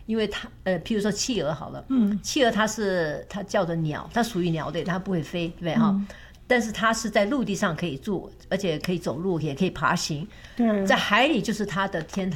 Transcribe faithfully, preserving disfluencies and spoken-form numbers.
因为它呃，譬如说企鹅好了，嗯，企鹅它是它叫的鸟，它属于鸟类，它不会飞，对不对哈？嗯，但是它是在陆地上可以住，而且可以走路，也可以爬行。 对， 在海里就是它的天